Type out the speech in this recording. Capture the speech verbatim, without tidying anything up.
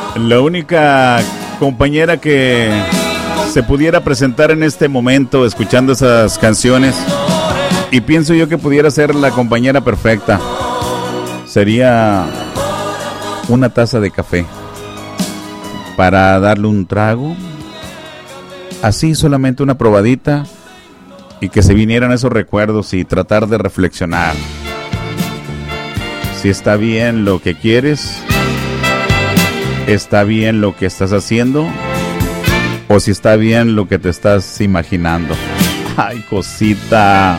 La única compañera que se pudiera presentar en este momento escuchando esas canciones, y pienso yo que pudiera ser la compañera perfecta, sería una taza de café para darle un trago, así solamente una probadita, y que se vinieran esos recuerdos y tratar de reflexionar si está bien lo que quieres, está bien lo que estás haciendo, o si está bien lo que te estás imaginando. Ay, cosita.